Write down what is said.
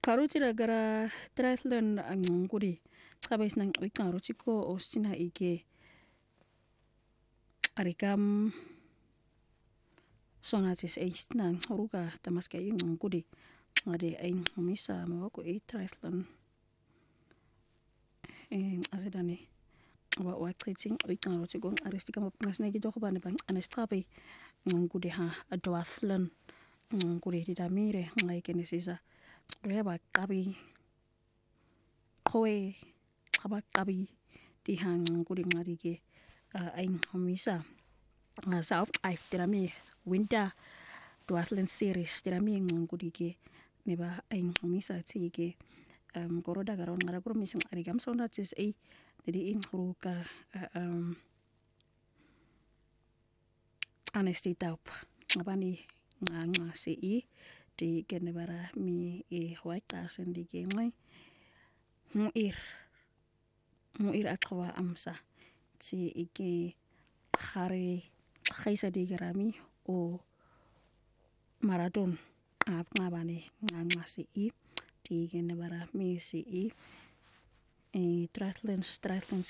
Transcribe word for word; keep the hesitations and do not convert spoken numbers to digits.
Qarutira gara triathlon angquri qabes nang iqarutiko ostina ike arikam sonatis eisnang ruga tamaska ingquri ngade ain misa mawako e triathlon en asedane wa waqiting iqarutiko aristika mapnasne gido bane bang anestrape ngudi ha duathlon ngudi didamire ngai kenesisa reba qabi qoe qaba qabi tihang ngudi ngarike ain homisa ngasaup ai tirami winter duathlon series tirami ngudi ke neba ain homisa tike um koroda garon ngara kuro mising arigam sonatis e jadi in ruka um anestitaup ngabani nganga se i di kenebara mi e huaita sendike mai muir muir atwa amsa si ike khare khaisa de garami o marathon ap ngabane nganga se i di kenebara mi se i e triathlon triathlon